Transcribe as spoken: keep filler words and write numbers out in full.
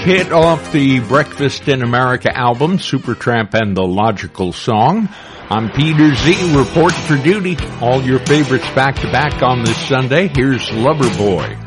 hit off the Breakfast in America album, Supertramp and the Logical Song. I'm Peter Z, reporting for duty. All your favorites back to back on this Sunday. Here's Loverboy.